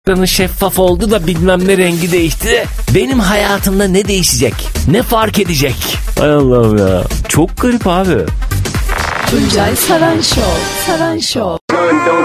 ekranı şeffaf oldu da bilmem ne rengi değişti. Benim hayatımda ne değişecek? Ne fark edecek? Hay Allah'ım ya. Çok garip abi. Tuncay Saran Show.